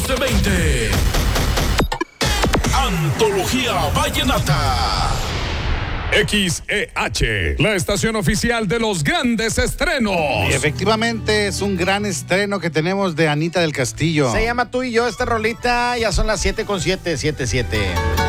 de 20. Antología Vallenata. XEH, la estación oficial de los grandes estrenos. Y efectivamente es un gran estreno que tenemos de Anita del Castillo. Se llama Tú y Yo esta rolita, ya son las 7:07, 7:07.